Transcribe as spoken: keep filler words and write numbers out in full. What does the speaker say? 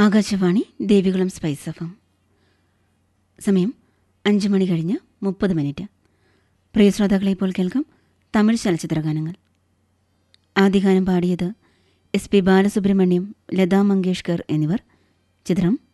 Akashvani Devikulam spice F M. സമയം അഞ്ച് മണി കഴിഞ്ഞ് മുപ്പത് മിനിറ്റ്. പ്രിയ ശ്രോതാക്കളെ, ഇപ്പോൾ കേൾക്കാം തമിഴ് ചലച്ചിത്രഗാനങ്ങൾ. ആദ്യ ഗാനം പാടിയത് എസ് പി ബാലസുബ്രഹ്മണ്യം, ലതാ മങ്കേഷ്കർ എന്നിവർ. ചിത്രം